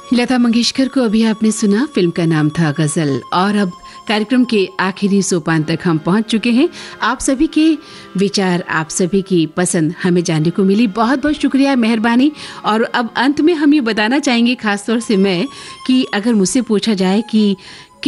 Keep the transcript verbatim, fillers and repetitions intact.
लता मंगेशकर को अभी आपने सुना, फिल्म का नाम था गजल। और अब कार्यक्रम के आखिरी सोपान तक हम पहुंच चुके हैं। आप सभी के विचार, आप सभी की पसंद हमें जानने को मिली। बहुत बहुत शुक्रिया, मेहरबानी। और अब अंत में हम ये बताना चाहेंगे, खासतौर से मैं, कि अगर मुझसे पूछा जाए कि